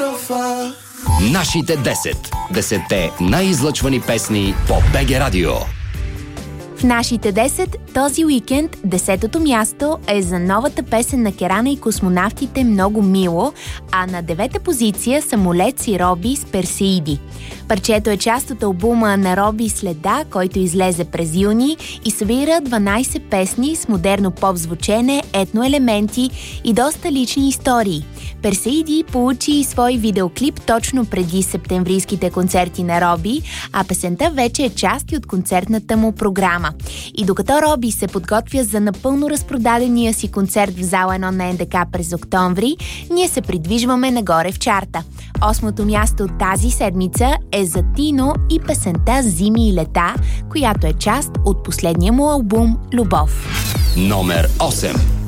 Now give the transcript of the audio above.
катастрофа. Нашите 10 най-излъчвани песни по БГ Радио. В нашите 10 този уикенд 10-то място е за новата песен на Керана и космонавтите "Много мило", а на 9-та позиция "Самолет и Роби" с Персеиди. Парчето е част от албума на Роби "Следа", който излезе през юни и събира 12 песни с модерно поп звучене, етноелементи и доста лични истории. Персеиди получи свой видеоклип точно преди септемврийските концерти на Роби, а песента вече е част от концертната му програма. И докато Роби се подготвя за напълно разпродадения си концерт в зала 1 на НДК през октомври, ние се придвижваме нагоре в чарта. 8-то място от тази седмица е за Тино и песента "Зими и лета", която е част от последния му албум "Любов". Номер 8.